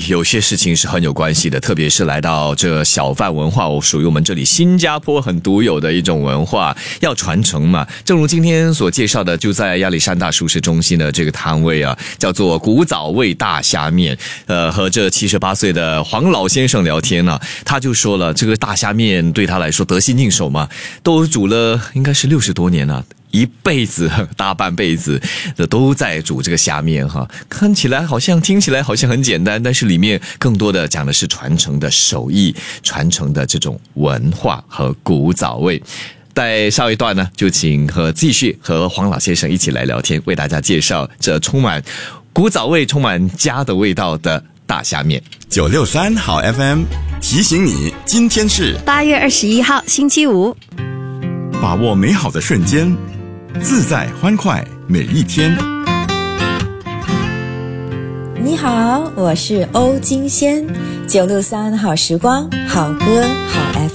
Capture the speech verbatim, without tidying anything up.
有些事情是很有关系的，特别是来到这小贩文化，属于我们这里新加坡很独有的一种文化，要传承嘛。正如今天所介绍的，就在亚历山大熟食中心的这个摊位啊，叫做古早味大虾面。呃，和这七十八岁的黄老先生聊天啊，他就说了，这个大虾面对他来说得心应手嘛，都煮了应该是六十多年了。一辈子大半辈子都在煮这个虾面哈，看起来好像听起来好像很简单，但是里面更多的讲的是传承的手艺，传承的这种文化和古早味。在上一段呢，就请和继续和黄老先生一起来聊天，为大家介绍这充满古早味、充满家的味道的大虾面。 九六三好 F M 提醒你，今天是八月二十一号星期五， 把握美好的瞬间，自在欢快每一天。 你好，我是欧金仙，九六三好时光，好歌好 F